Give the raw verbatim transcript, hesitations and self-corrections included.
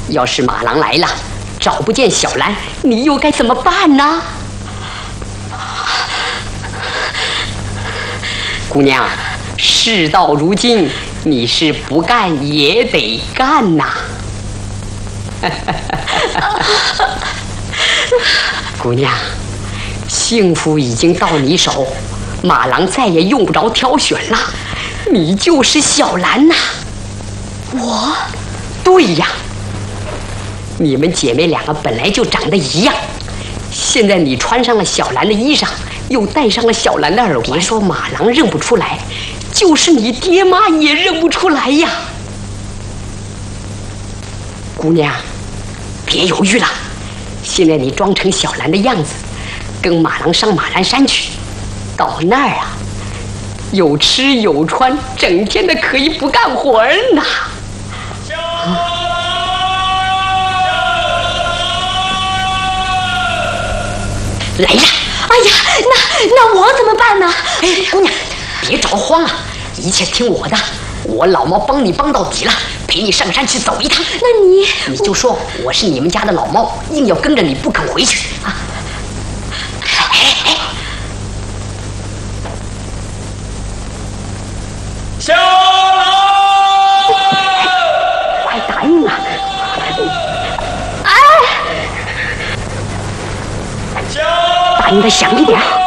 要是马郎来了，找不见小兰，你又该怎么办呢？姑娘，事到如今，你是不干也得干呐。姑娘，幸福已经到你手，马郎再也用不着挑选了，你就是小兰呐。 我？ 对呀，你们姐妹两个本来就长得一样，现在你穿上了小兰的衣裳，又戴上了小兰的耳环，别说马郎认不出来，就是你爹妈也认不出来呀。姑娘，别犹豫了，现在你装成小兰的样子，跟马郎上马栏山去，到那儿啊，有吃有穿，整天的可以不干活儿呢。啊来呀！ 哎呀，那那我怎么办呢？ 哎，姑娘，别着慌啊，一切听我的，我老猫帮你帮到底了，陪你上山去走一趟。 那你你就说我是你们家的老猫，硬要跟着你不肯回去啊！哎哎， 小兰， 快答应啊！ 哎， 答应的响一点。